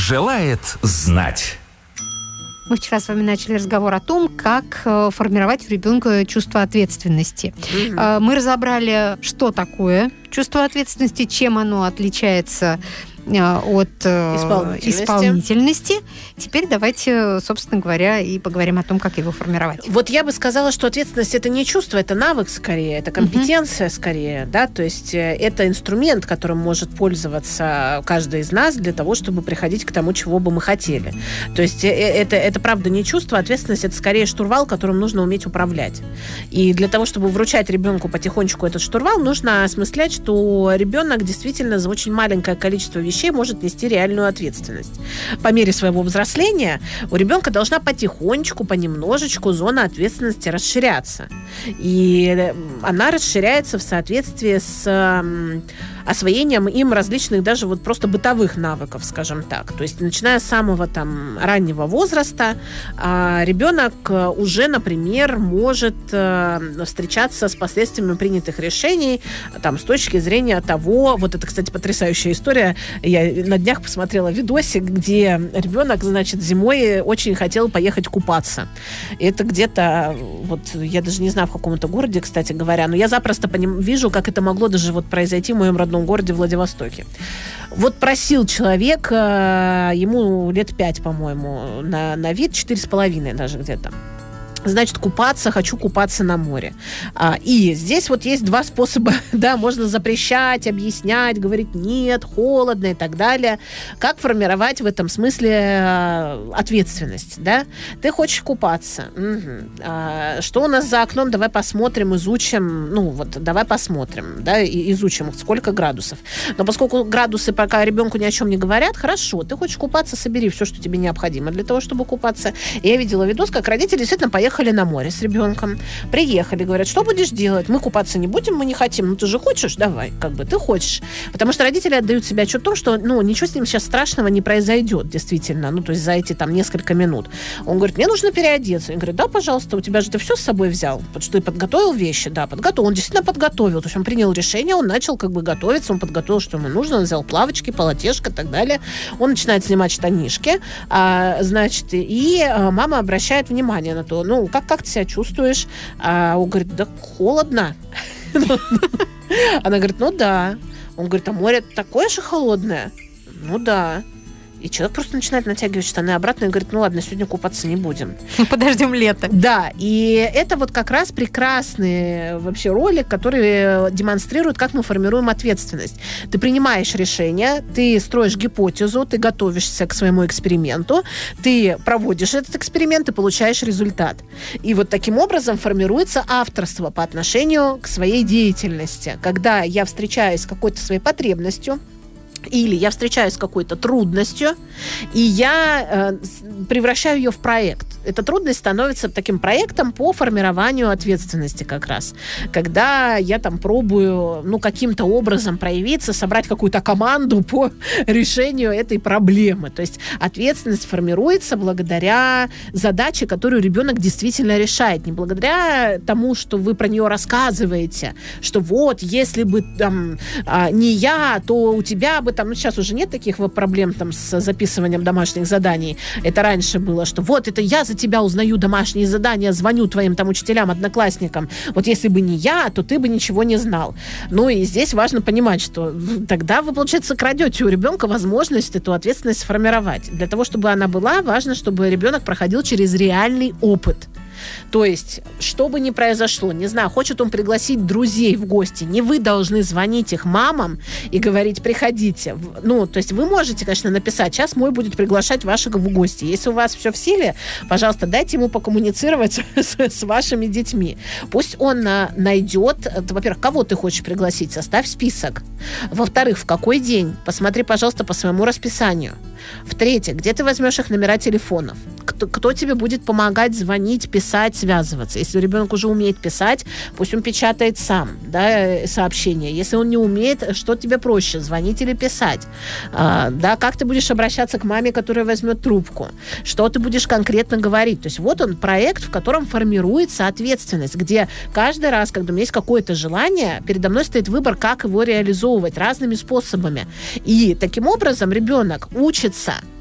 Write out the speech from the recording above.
желает знать. Мы вчера с вами начали разговор о том, как формировать у ребенка чувство ответственности. Мы разобрали, что такое чувство ответственности, чем оно отличается от исполнительности. Теперь давайте, собственно говоря, и поговорим о том, как его формировать. Вот я бы сказала, что ответственность – это не чувство, это навык скорее, это компетенция скорее, да, то есть это инструмент, которым может пользоваться каждый из нас для того, чтобы приходить к тому, чего бы мы хотели. То есть это правда не чувство, ответственность – это скорее штурвал, которым нужно уметь управлять. И для того, чтобы вручать ребенку потихонечку этот штурвал, нужно осмыслять, что ребенок действительно за очень маленькое количество вещей может нести реальную ответственность. По мере своего взросления у ребенка должна потихонечку, понемножечку зона ответственности расширяться. И она расширяется в соответствии с освоением им различных даже вот просто бытовых навыков, скажем так. То есть начиная с самого там раннего возраста ребенок уже, например, может встречаться с последствиями принятых решений там, с точки зрения того, вот это, кстати, потрясающая история, я на днях посмотрела видосик, где ребенок, значит, зимой очень хотел поехать купаться. И это где-то, вот я даже не знаю, в каком-то городе, кстати говоря, но я запросто вижу, как это могло даже вот произойти в моем родном городе Владивостоке. Вот просил человек, ему лет 5, по-моему, на вид, 4,5 даже где-то. Значит, хочу купаться на море. И здесь вот есть два способа, да, можно запрещать, объяснять, говорить нет, холодно и так далее. Как формировать в этом смысле ответственность, да? Ты хочешь купаться. Что у нас за окном? Давай посмотрим, изучим. Давай посмотрим, да, и изучим, сколько градусов. Но поскольку градусы пока ребенку ни о чем не говорят, хорошо, ты хочешь купаться, собери все, что тебе необходимо для того, чтобы купаться. И я видела видос, как родители действительно поехали на море с ребенком. Приехали, говорят, что будешь делать? Мы купаться не будем, мы не хотим. Ну, ты же хочешь? Давай, ты хочешь. Потому что родители отдают себе отчет о том, что, ничего с ним сейчас страшного не произойдет, действительно. То есть за эти там несколько минут. Он говорит, мне нужно переодеться. Я говорю, да, пожалуйста, у тебя же ты все с собой взял? Потому что ты подготовил вещи? Да, подготовил. Он действительно подготовил. То есть он принял решение, он начал готовиться, он подготовил, что ему нужно, он взял плавочки, полотешко и так далее. Он начинает снимать штанишки, и мама обращает внимание на то, как ты себя чувствуешь? Он говорит, да холодно. Она говорит, да. Он говорит, а море такое же холодное? Да. И человек просто начинает натягивать штаны обратно и говорит, ладно, сегодня купаться не будем. Подождем лето. Да, и это вот как раз прекрасный вообще ролик, который демонстрирует, как мы формируем ответственность. Ты принимаешь решение, ты строишь гипотезу, ты готовишься к своему эксперименту, ты проводишь этот эксперимент и получаешь результат. И вот таким образом формируется авторство по отношению к своей деятельности. Когда я встречаюсь с какой-то своей потребностью, или я встречаюсь с какой-то трудностью, и я превращаю ее в проект. Эта трудность становится таким проектом по формированию ответственности как раз. Когда я там пробую, каким-то образом проявиться, собрать какую-то команду по решению этой проблемы. То есть ответственность формируется благодаря задаче, которую ребенок действительно решает. Не благодаря тому, что вы про нее рассказываете, что вот, если бы там не я, то у тебя бы там, сейчас уже нет таких проблем там с записыванием домашних заданий. Это раньше было, что вот, это я за тебя узнаю домашние задания, звоню твоим там учителям, одноклассникам. Вот если бы не я, то ты бы ничего не знал. И здесь важно понимать, что тогда вы, получается, крадете у ребенка возможность эту ответственность сформировать. Для того, чтобы она была, важно, чтобы ребенок проходил через реальный опыт. То есть, что бы ни произошло, не знаю, хочет он пригласить друзей в гости, не вы должны звонить их мамам и говорить, приходите. То есть вы можете, конечно, написать, сейчас мой будет приглашать ваших в гости. Если у вас все в силе, пожалуйста, дайте ему покоммуницировать с вашими детьми. Пусть он найдет, во-первых, кого ты хочешь пригласить, составь список. Во-вторых, в какой день? Посмотри, пожалуйста, по своему расписанию. В-третьих, где ты возьмешь их номера телефонов? Кто тебе будет помогать звонить, писать, связываться? Если ребенок уже умеет писать, пусть он печатает сам, да, сообщения. Если он не умеет, что тебе проще, звонить или писать? Как ты будешь обращаться к маме, которая возьмет трубку? Что ты будешь конкретно говорить? То есть вот он проект, в котором формируется ответственность, где каждый раз, когда у меня есть какое-то желание, передо мной стоит выбор, как его реализовывать разными способами. И таким образом ребенок учится